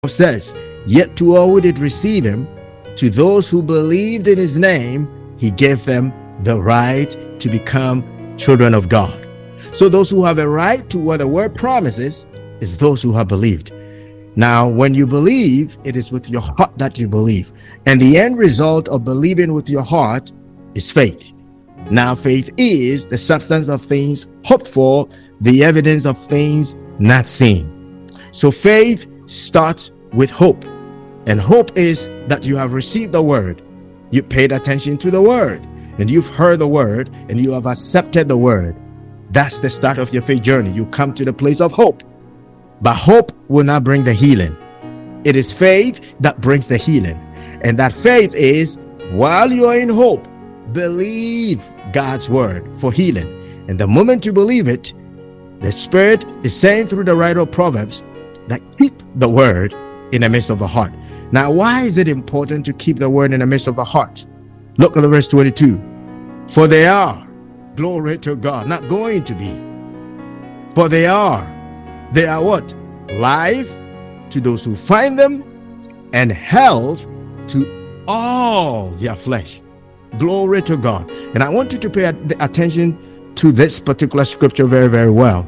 says, yet to all who did receive him, to those who believed in his name, he gave them the right to become children of God. So those who have a right to what the word promises is those who have believed. Now, when you believe, it is with your heart that you believe. And the end result of believing with your heart is faith. Now, faith is the substance of things hoped for, the evidence of things not seen. So faith starts with hope. And hope is that you have received the word. You paid attention to the word. And you've heard the word. And you have accepted the word. That's the start of your faith journey. You come to the place of hope. But hope will not bring the healing. It is faith that brings the healing. And that faith is, while you are in hope, believe God's word for healing. And the moment you believe it, the Spirit is saying through the writer of Proverbs that keep the word in the midst of the heart. Now, why is it important to keep the word in the midst of the heart? Look at the verse 22. For they are, glory to God, not going to be. For they are what? Life to those who find them, and health to all their flesh. Glory to God. And I want you to pay attention to this particular scripture very, very well.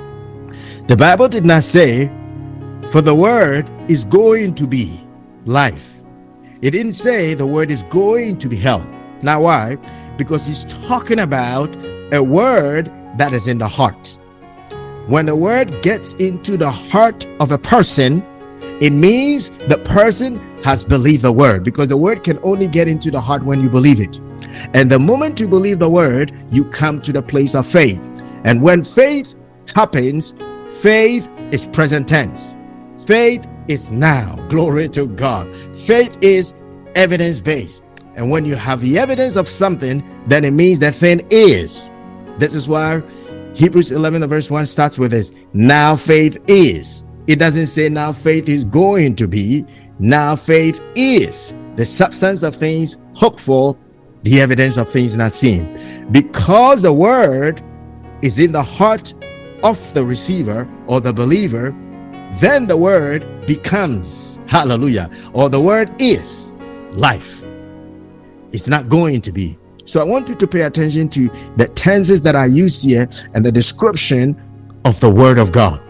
The Bible did not say, for the word is going to be life. It didn't say the word is going to be health. Now why? Because he's talking about a word that is in the heart. When the word gets into the heart of a person, it means the person has believed the word, because the word can only get into the heart when you believe it. And the moment you believe the word, you come to the place of faith. And when faith happens, faith is present tense. Faith is now. Glory to God. Faith is evidence-based. And when you have the evidence of something, then it means that thing is. This is why Hebrews 11 verse 1 starts with this. Now faith is. It doesn't say now faith is going to be. Now faith is the substance of things hoped for, the evidence of things not seen. Because the word is in the heart of the receiver or the believer, then the word becomes, hallelujah, or the word is life. It's not going to be. So I want you to pay attention to the tenses that are used here and the description of the word of God.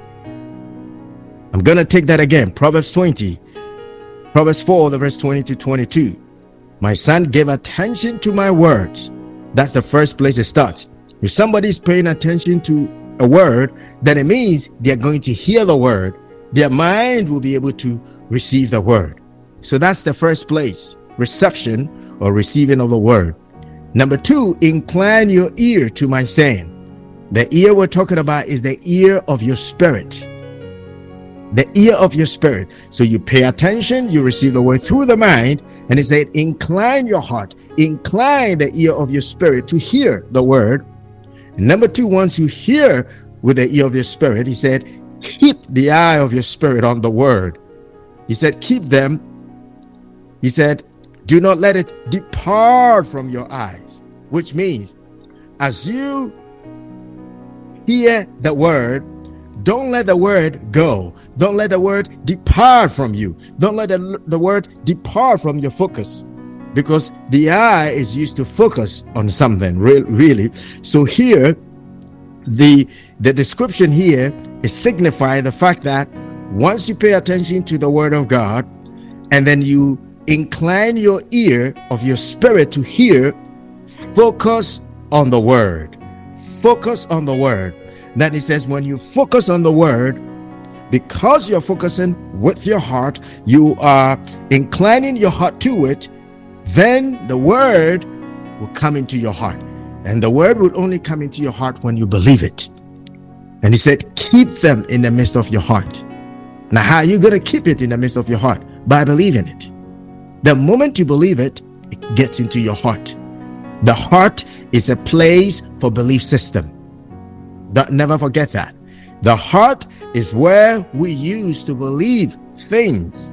I'm going to take that again. Proverbs 20, Proverbs 4, the verse 20 to 22. My son, give attention to my words. That's the first place it starts. If somebody's paying attention to a word, then it means they're going to hear the word. Their mind will be able to receive the word. So that's the first place, reception or receiving of the word. Number 2, incline your ear to my saying. The ear we're talking about is the ear of your spirit. The ear of your spirit. So you pay attention, you receive the word through the mind, and it said, incline your heart, incline the ear of your spirit to hear the word. And number 2, once you hear with the ear of your spirit, he said, keep the eye of your spirit on the word. He said, keep them. He said, do not let it depart from your eyes, which means as you hear the word, don't let the word go. Don't let the word depart from you. Don't let the word depart from your focus, because the eye is used to focus on something, really. So here, the description here is signifying the fact that once you pay attention to the word of God, and then you incline your ear of your spirit to hear, focus on the word. Focus on the word. Then he says, when you focus on the word, because you're focusing with your heart, you are inclining your heart to it, then the word will come into your heart. And the word will only come into your heart when you believe it. And he said, keep them in the midst of your heart. Now, how are you going to keep it in the midst of your heart? By believing it. The moment you believe it, it gets into your heart. The heart is a place for belief system. Never forget that. The heart is where we use to believe things.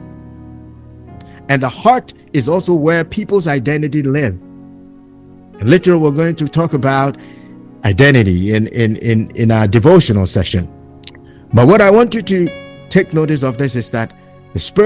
And the heart is also where people's identity live. And later we're going to talk about identity in our devotional session. But what I want you to take notice of this is that The Spirit